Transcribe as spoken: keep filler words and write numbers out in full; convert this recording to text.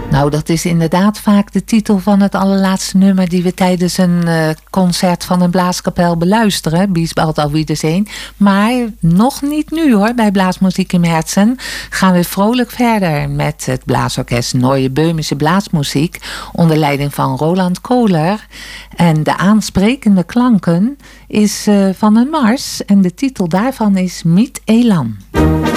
Nou, dat is inderdaad vaak de titel van het allerlaatste nummer die we tijdens een uh, concert van een blaaskapel beluisteren. Biesbald al wiedersehen. Maar nog niet nu hoor, bij Blaasmuziek im Herzen gaan we vrolijk verder met het blaasorkest Neue Böhmische Blaasmuziek onder leiding van Roland Kohler. En de aansprekende klanken is uh, van een mars en de titel daarvan is Mit Elan.